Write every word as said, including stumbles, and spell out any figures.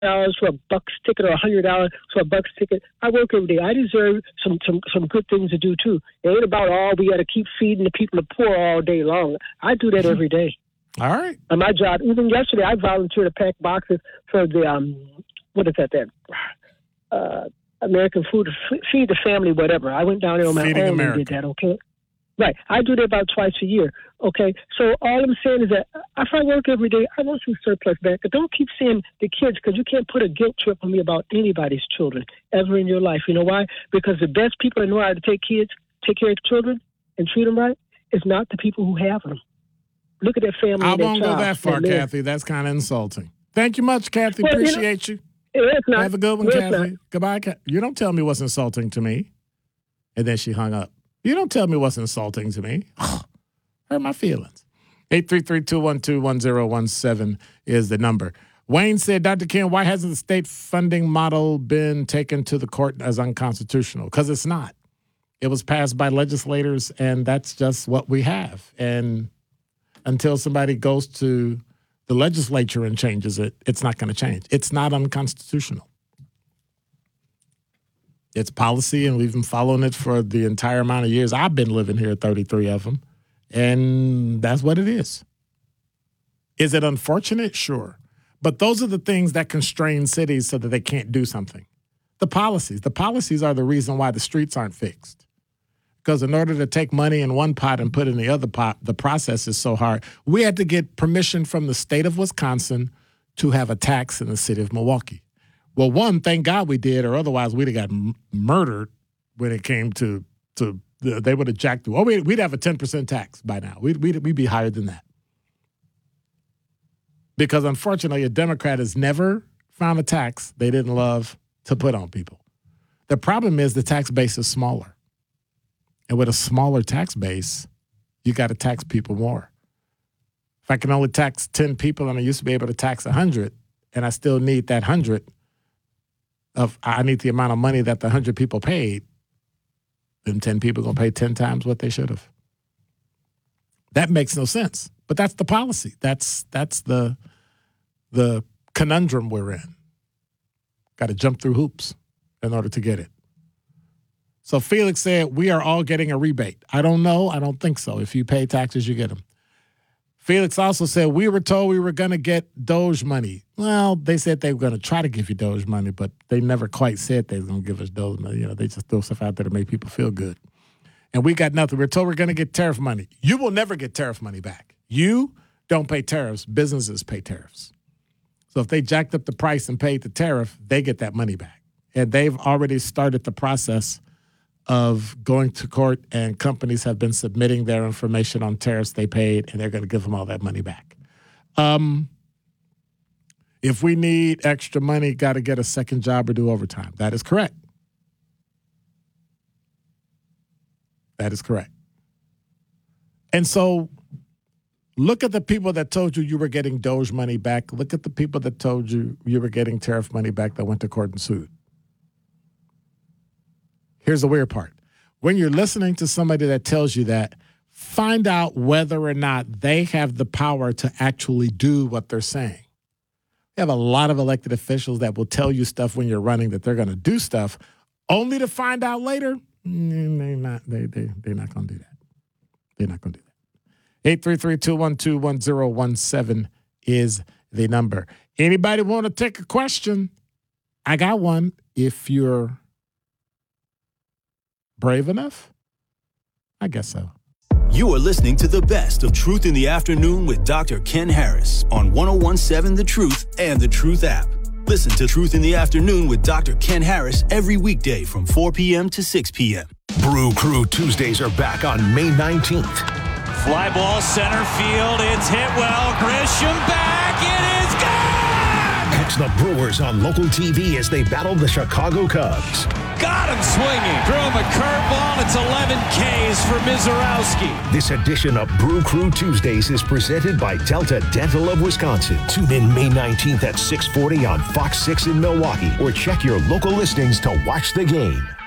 dollars for a Bucks ticket or a hundred dollars for a Bucks ticket. I work every day. I deserve some some some good things to do too. It ain't about all we got to keep feeding the people the poor all day long. I do that every day. All right. And my job, even yesterday, I volunteered to pack boxes for the um, what is that? That uh, American Food Feed the Family, whatever. I went down there on my Feeding own America. and did that. Okay. Right. I do that about twice a year. Okay. So all I'm saying is that if I work every day, I want some surplus back. But don't keep saying the kids, because you can't put a guilt trip on me about anybody's children ever in your life. You know why? Because the best people that know how to take kids, take care of children, and treat them right is not the people who have them. Look at that family. I and that won't child, go that far, that Kathy. That's kind of insulting. Thank you much, Kathy. Well, Appreciate you. Know, it's not. Have a good one, it's Kathy. not. Goodbye, Kathy. You don't tell me what's insulting to me. And then she hung up. You don't tell me what's insulting to me. Hurt my feelings. eight three three, two one two, one zero one seven is the number. Wayne said, Doctor Ken, why hasn't the state funding model been taken to the court as unconstitutional? Because it's not. It was passed by legislators, and that's just what we have. And until somebody goes to the legislature and changes it, it's not going to change. It's not unconstitutional. It's policy, and we've been following it for the entire amount of years. I've been living here, thirty-three of them, and that's what it is. Is it unfortunate? Sure. But those are the things that constrain cities so that they can't do something. The policies. The policies are the reason why the streets aren't fixed. Because in order to take money in one pot and put it in the other pot, the process is so hard. We had to get permission from the state of Wisconsin to have a tax in the city of Milwaukee. Well, one, thank God we did, or otherwise we'd have got m- murdered when it came to, to the, they would have jacked through. Oh, we'd, we'd have a ten percent tax by now. We'd, we'd, we'd be higher than that. Because unfortunately, a Democrat has never found a tax they didn't love to put on people. The problem is the tax base is smaller. And with a smaller tax base, you got to tax people more. If I can only tax ten people and I used to be able to tax one hundred, and I still need that one hundred, of I need the amount of money that the one hundred people paid, then ten people are going to pay ten times what they should have. That makes no sense. But that's the policy. That's that's the the conundrum we're in. Got to jump through hoops in order to get it. So Felix said, we are all getting a rebate. I don't know. I don't think so. If you pay taxes, you get them. Felix also said, we were told we were going to get Doge money. Well, they said they were going to try to give you Doge money, but they never quite said they were going to give us Doge money. You know, they just throw stuff out there to make people feel good. And we got nothing. We're told we're going to get tariff money. You will never get tariff money back. You don't pay tariffs. Businesses pay tariffs. So if they jacked up the price and paid the tariff, they get that money back. And they've already started the process of going to court, and companies have been submitting their information on tariffs they paid, and they're going to give them all that money back. Um, if we need extra money, got to get a second job or do overtime. That is correct. That is correct. And so look at the people that told you you were getting Doge money back. Look at the people that told you you were getting tariff money back that went to court and sued. Here's the weird part. When you're listening to somebody that tells you that, find out whether or not they have the power to actually do what they're saying. We have a lot of elected officials that will tell you stuff when you're running that they're going to do stuff, only to find out later, mm, they're not, they, they, they're not going to do that. They're not going to do that. eight three three, two one two, one zero one seven is the number. Anybody want to take a question? I got one. If you're brave enough? I guess so. You are listening to the best of Truth in the Afternoon with Doctor Ken Harris on one oh one seven The Truth and The Truth app. Listen to Truth in the Afternoon with Doctor Ken Harris every weekday from four p.m. to six p.m. Brew Crew Tuesdays are back on May nineteenth. Fly ball center field. It's hit well. Grisham back. It is gone! Catch the Brewers on local T V as they battle the Chicago Cubs. Got him swinging. Threw him a curveball. It's eleven Ks for Mizorowski. This edition of Brew Crew Tuesdays is presented by Delta Dental of Wisconsin. Tune in May nineteenth at six forty on Fox six in Milwaukee or check your local listings to watch the game.